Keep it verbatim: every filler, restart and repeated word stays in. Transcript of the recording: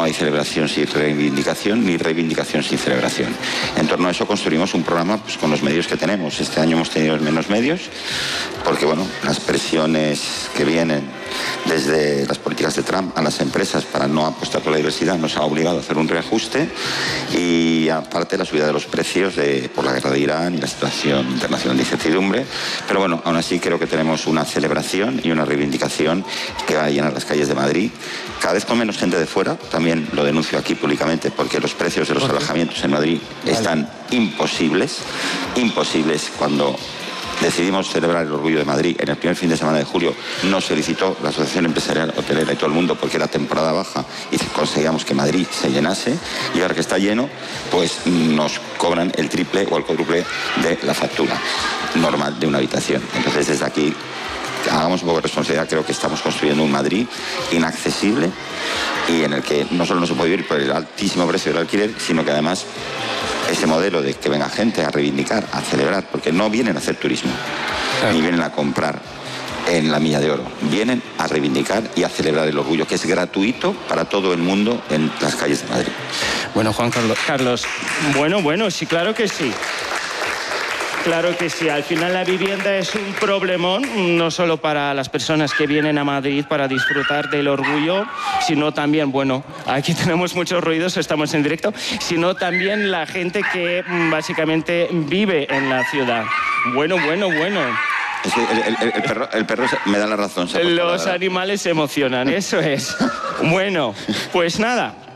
hay celebración sin reivindicación, ni reivindicación sin celebración. En torno a eso construimos un programa pues, con los medios que tenemos. Este año hemos tenido menos medios, porque bueno, las presiones que vienen desde las políticas de Trump a las empresas para no apostar por la diversidad nos ha obligado a hacer un reajuste, y aparte la subida de los precios de, por la guerra de Irán y la situación internacional de incertidumbre. Pero bueno, aún así creo que tenemos una celebración y una reivindicación que va a llenar las calles de Madrid, cada vez con menos gente de fuera. También lo denuncio aquí públicamente, porque los precios de los alojamientos en Madrid están imposibles, imposibles. Cuando decidimos celebrar el Orgullo de Madrid en el primer fin de semana de julio, nos felicitó la Asociación Empresarial Hotelera y todo el mundo, porque era temporada baja y conseguíamos que Madrid se llenase, y ahora que está lleno, pues nos cobran el triple o el cuádruple de la factura normal de una habitación. Entonces, desde aquí, hagamos un poco de responsabilidad. Creo que estamos construyendo un Madrid inaccesible, y en el que no solo no se puede vivir por el altísimo precio del alquiler, sino que además ese modelo de que venga gente a reivindicar, a celebrar, porque no vienen a hacer turismo, claro, ni vienen a comprar en la Milla de Oro, vienen a reivindicar y a celebrar el orgullo, que es gratuito para todo el mundo en las calles de Madrid. Bueno, Juan Carlos, Carlos, bueno, bueno, sí, claro que sí. Claro que sí, al final la vivienda es un problemón, no solo para las personas que vienen a Madrid para disfrutar del orgullo, sino también, bueno, aquí tenemos muchos ruidos, estamos en directo, sino también la gente que básicamente vive en la ciudad. Bueno, bueno, bueno. Sí, el, el, el, perro, el perro me da la razón. Los animales se emocionan, eso es. Bueno, pues nada.